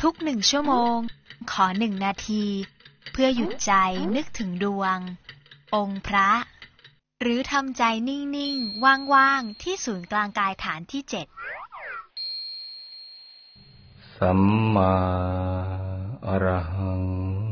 ทุก1 ชั่วโมงขอ1 นาทีเพื่อหยุดใจนึกถึงดวงองค์พระหรือทำใจนิ่งๆว่างๆที่ศูนย์กลางกายฐานที่7 สัมมาอรหัง